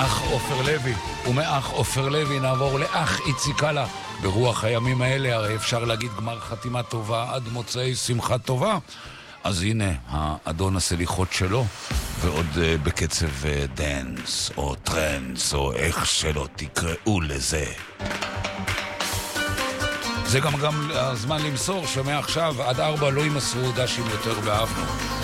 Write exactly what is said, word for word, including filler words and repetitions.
אח עופר לוי, ומאח עופר לוי נעבור לאח איציק קלה. ברוח הימים האלה הרי אפשר להגיד גמר חתימה טובה עד מוצאי שמחה טובה. אז הנה האדון הסליחות שלו, ועוד uh, בקצב uh, דנס או טרנס או איך שלא תקראו לזה. זה גם גם הזמן למסור שמעכשיו עד ארבע לא ימסרו דשים יותר ואהבנו.